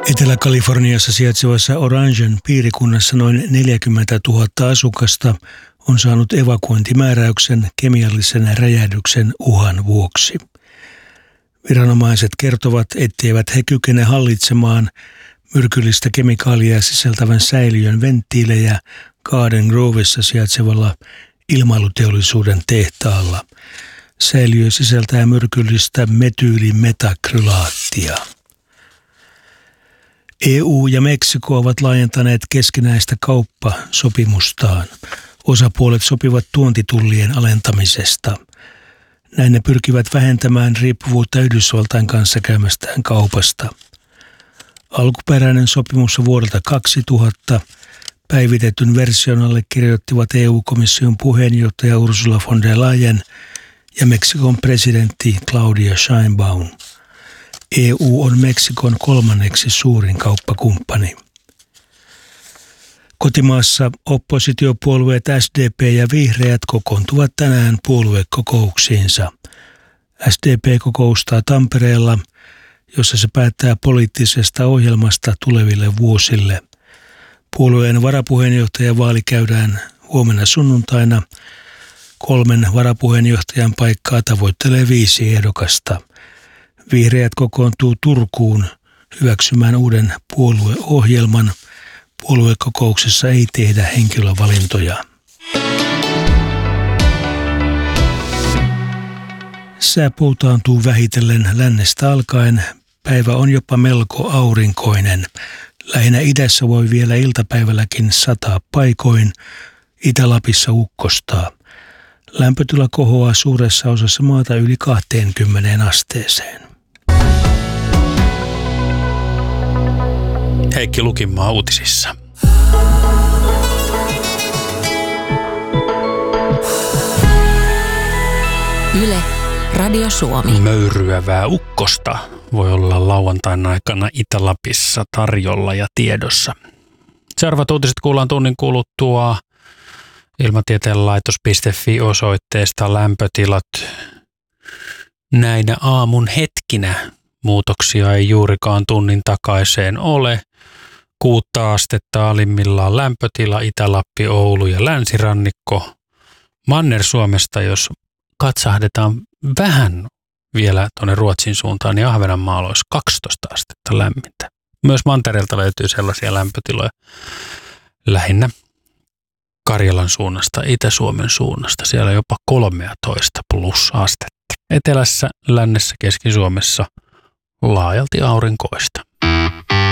Etelä-Kaliforniassa sijaitsevassa Orangen piirikunnassa noin 40 000 asukasta on saanut evakuointimääräyksen kemiallisen räjähdyksen uhan vuoksi. Viranomaiset kertovat, etteivät he kykene hallitsemaan myrkyllistä kemikaalia sisältävän säiliön venttiilejä Garden Grovessa sijaitsevalla ilmailuteollisuuden tehtaalla. Säiliö sisältää myrkyllistä metyylimetakrylaattia. EU ja Meksiko ovat laajentaneet keskinäistä kauppasopimustaan. Osapuolet sopivat tuontitullien alentamisesta. Näin ne pyrkivät vähentämään riippuvuutta Yhdysvaltain kanssa käymästään kaupasta. Alkuperäinen sopimus vuodelta 2000 päivitetyn version allekirjoittivat EU-komission puheenjohtaja Ursula von der Leyen ja Meksikon presidentti Claudia Sheinbaum. EU on Meksikon 3. suurin kauppakumppani. Kotimaassa oppositiopuolueet SDP ja Vihreät kokoontuvat tänään puoluekokouksiinsa. SDP kokoustaa Tampereella, jossa se päättää poliittisesta ohjelmasta tuleville vuosille. Puolueen varapuheenjohtajavaali käydään huomenna sunnuntaina. 3 varapuheenjohtajan paikkaa tavoittelee 5 ehdokasta. Vihreät kokoontuu Turkuun hyväksymään uuden puolueohjelman. Puoluekokouksessa ei tehdä henkilövalintoja. Sää puutaantuu vähitellen lännestä alkaen. Päivä on jopa melko aurinkoinen. Lähinnä idässä voi vielä iltapäivälläkin sataa paikoin. Itä-Lapissa ukkostaa. Lämpötila kohoaa suuressa osassa maata yli 20 asteeseen. Heikki Lukinmaa uutisissa. Yle, Radio Suomi. Möyryävää ukkosta voi olla lauantain aikana Itä-Lapissa tarjolla ja tiedossa. Seuraavat uutiset kuullaan tunnin kuluttua ilmatieteen-laitos.fi-osoitteesta lämpötilat. Näinä aamun hetkinä muutoksia ei juurikaan tunnin takaiseen ole. 6 astetta alimmillaan lämpötila Itä-Lappi, Oulu ja länsirannikko. Manner-Suomesta, jos katsahdetaan vähän vielä tuonne Ruotsin suuntaan, niin Ahvenanmaalla olisi 12 astetta lämmintä. Myös mantereelta löytyy sellaisia lämpötiloja lähinnä Karjalan suunnasta, Itä-Suomen suunnasta. Siellä jopa 13 plus astetta. Etelässä, lännessä, Keski-Suomessa laajalti aurinkoista.